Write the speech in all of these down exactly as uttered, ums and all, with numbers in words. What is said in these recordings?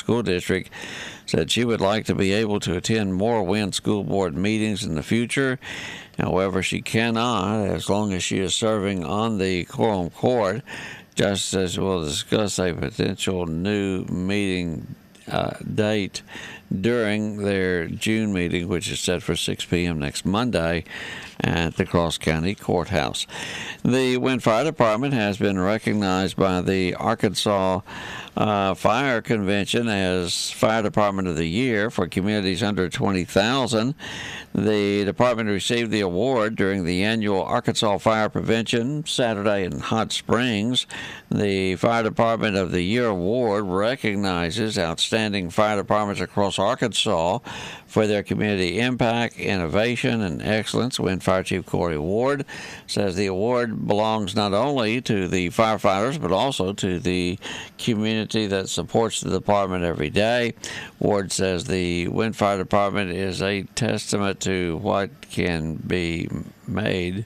School District, said she would like to be able to attend more Wynne School Board meetings in the future. However, she cannot as long as she is serving on the Quorum Court. Justices will discuss a potential new meeting uh, date during their June meeting, which is set for six p.m. next Monday at the Cross County Courthouse. The Wynne Fire Department has been recognized by the Arkansas uh, Fire Convention as Fire Department of the Year for communities under twenty thousand. The department received the award during the annual Arkansas Fire Prevention Saturday in Hot Springs. The Fire Department of the Year award recognizes outstanding fire departments across Arkansas for their community impact, innovation, and excellence. Wynne Fire Chief Corey Ward says the award belongs not only to the firefighters but also to the community that supports the department every day. Ward says the Wynne Fire Department is a testament to what can be made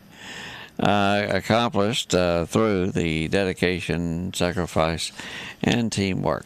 Uh, accomplished uh, through the dedication, sacrifice, and teamwork.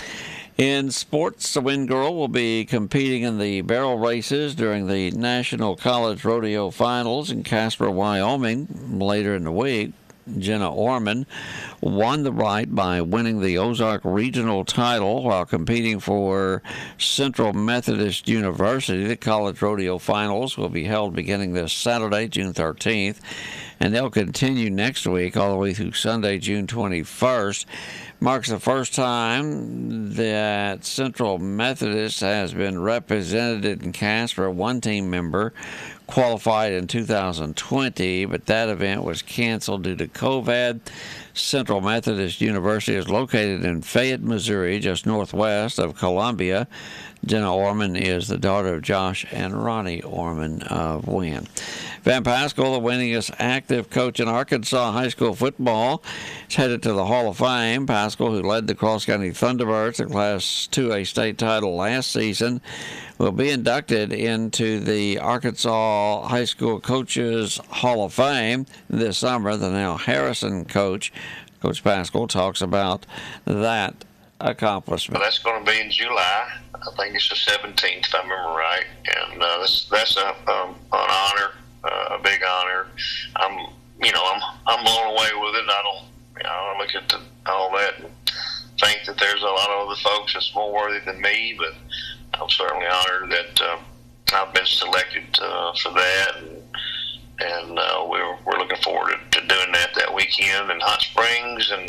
In sports, the Wynne girl will be competing in the barrel races during the National College Rodeo Finals in Casper, Wyoming later in the week. Jenna Orman won the right by winning the Ozark Regional title while competing for Central Methodist University. The College Rodeo Finals will be held beginning this Saturday, June thirteenth, and they'll continue next week all the way through Sunday, June twenty-first. Marks the first time that Central Methodist has been represented in Casper. One team member qualified in two thousand twenty, but that event was canceled due to COVID. Central Methodist University is located in Fayette, Missouri, just northwest of Columbia. Jenna Orman is the daughter of Josh and Ronnie Orman of Wynne. Van Pascal, the winningest active coach in Arkansas high school football, is headed to the Hall of Fame. Pascal, who led the Cross County Thunderbirds to Class two A state title last season, will be inducted into the Arkansas High School Coaches Hall of Fame this summer. The now Harrison coach, Coach Pascal, talks about that accomplishment. Well, that's going to be in July. I think it's the seventeenth, if I remember right. And uh, that's that's a, um, an honor, uh, a big honor. I'm, you know, I'm I'm blown away with it. I don't, you know, I look at the, all that and think that there's a lot of other folks that's more worthy than me, but I'm certainly honored that uh, I've been selected uh, for that, and, and uh, we're we're looking forward to, to doing that that weekend in Hot Springs, and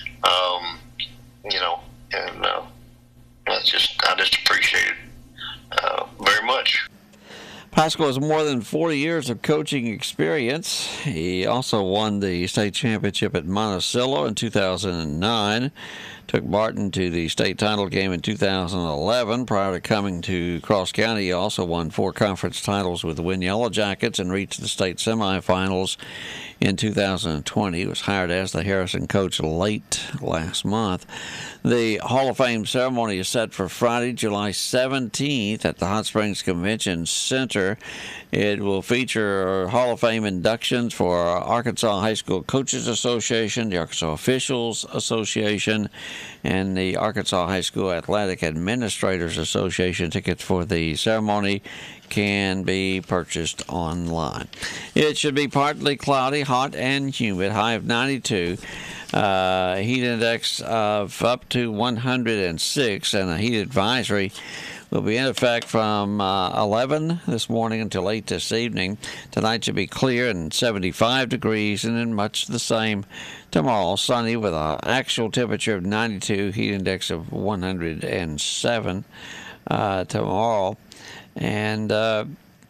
um, you know, and uh, that's just I just appreciate it uh, very much. Pascal has more than forty years of coaching experience. He also won the state championship at Monticello in two thousand nine. Took Barton to the state title game in two thousand eleven. Prior to coming to Cross County, he also won four conference titles with the Wynne Yellow Jackets and reached the state semifinals in two thousand twenty. He was hired as the Harrison coach late last month. The Hall of Fame ceremony is set for Friday, July seventeenth at the Hot Springs Convention Center. It will feature Hall of Fame inductions for Arkansas High School Coaches Association, the Arkansas Officials Association, and the Arkansas High School Athletic Administrators Association. Tickets for the ceremony can be purchased online. It should be partly cloudy, hot, and humid, high of ninety-two. Uh, heat index of up to one hundred six, and a heat advisory will be in effect from uh, eleven this morning until eight this evening. Tonight should be clear and seventy-five degrees, and then much the same tomorrow. Sunny with an actual temperature of ninety-two, heat index of one hundred seven uh, tomorrow. And uh,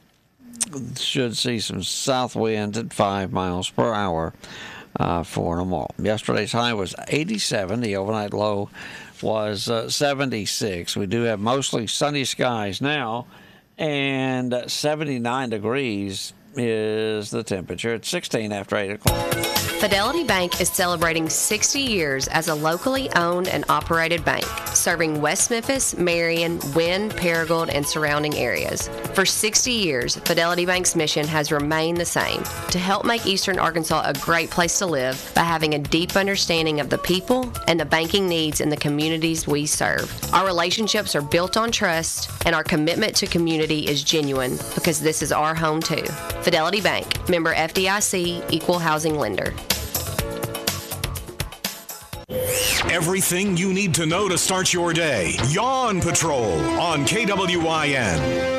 should see some south winds at five miles per hour uh, for tomorrow. Yesterday's high was eighty-seven. The overnight low was uh, seventy-six. We do have mostly sunny skies now, and seventy-nine degrees is the temperature. It's sixteen after eight o'clock. Fidelity Bank is celebrating sixty years as a locally owned and operated bank, serving West Memphis, Marion, Wynn, Paragould, and surrounding areas. For sixty years, Fidelity Bank's mission has remained the same, to help make Eastern Arkansas a great place to live by having a deep understanding of the people and the banking needs in the communities we serve. Our relationships are built on trust, and our commitment to community is genuine because this is our home too. Fidelity Bank, member F D I C, equal housing lender. Everything you need to know to start your day. Yawn Patrol on K W I N.